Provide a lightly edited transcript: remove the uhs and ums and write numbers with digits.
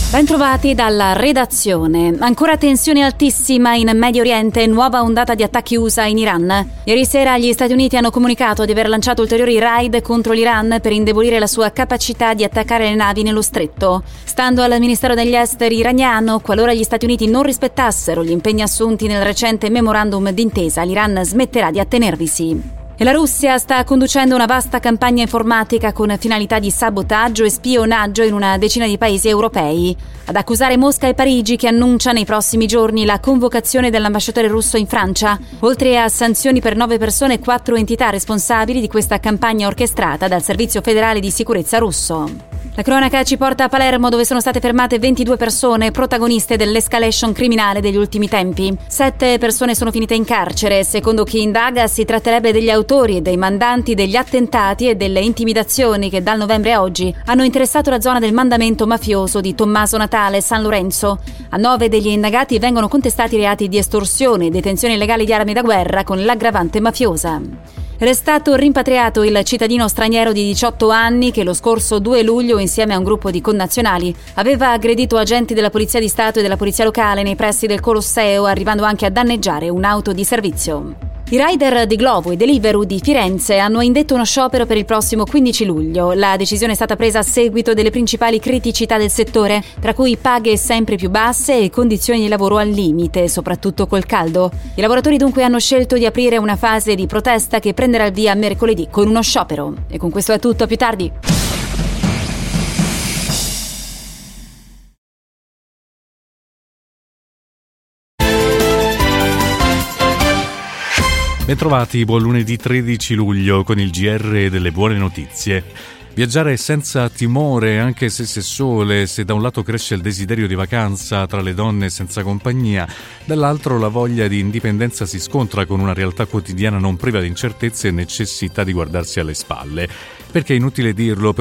Bentrovati dalla redazione. Ancora tensione altissima in Medio Oriente, nuova ondata di attacchi USA in Iran. Ieri sera gli Stati Uniti hanno comunicato di aver lanciato ulteriori raid contro l'Iran per indebolire la sua capacità di attaccare le navi nello stretto. Stando al Ministero degli Esteri iraniano, qualora gli Stati Uniti non rispettassero gli impegni assunti nel recente memorandum d'intesa, l'Iran smetterà di attenervisi. E la Russia sta conducendo una vasta campagna informatica con finalità di sabotaggio e spionaggio in una decina di paesi europei. Ad accusare Mosca e Parigi, che annuncia nei prossimi giorni la convocazione dell'ambasciatore russo in Francia, oltre a sanzioni per 9 persone e 4 entità responsabili di questa campagna orchestrata dal Servizio Federale di Sicurezza russo. La cronaca ci porta a Palermo, dove sono state fermate 22 persone protagoniste dell'escalation criminale degli ultimi tempi. 7 persone sono finite in carcere. Secondo chi indaga, si tratterebbe degli autori e dei mandanti degli attentati e delle intimidazioni che dal novembre a oggi hanno interessato la zona del mandamento mafioso di Tommaso Natale e San Lorenzo. A 9 degli indagati vengono contestati reati di estorsione e detenzione illegale di armi da guerra con l'aggravante mafiosa. È stato rimpatriato il cittadino straniero di 18 anni che lo scorso 2 luglio, insieme a un gruppo di connazionali, aveva aggredito agenti della Polizia di Stato e della Polizia Locale nei pressi del Colosseo, arrivando anche a danneggiare un'auto di servizio. I rider di Glovo e Deliveroo di Firenze hanno indetto uno sciopero per il prossimo 15 luglio. La decisione è stata presa a seguito delle principali criticità del settore, tra cui paghe sempre più basse e condizioni di lavoro al limite, soprattutto col caldo. I lavoratori dunque hanno scelto di aprire una fase di protesta che prenderà il via mercoledì con uno sciopero. E con questo è tutto, a più tardi. Bentrovati, buon lunedì 13 luglio con il GR delle buone notizie. Viaggiare senza timore, anche se c'è sole, se da un lato cresce il desiderio di vacanza tra le donne senza compagnia, dall'altro la voglia di indipendenza si scontra con una realtà quotidiana non priva di incertezze e necessità di guardarsi alle spalle. Perché è inutile dirlo,